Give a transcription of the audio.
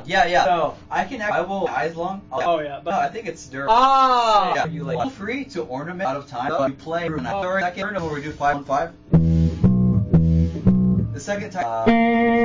Yeah. So I will eyes long. Oh yeah. No, I think it's Dirk. Ah. Yeah, you feel free to ornament out of time. You play through second turn, or we do 5 on 5. The second time.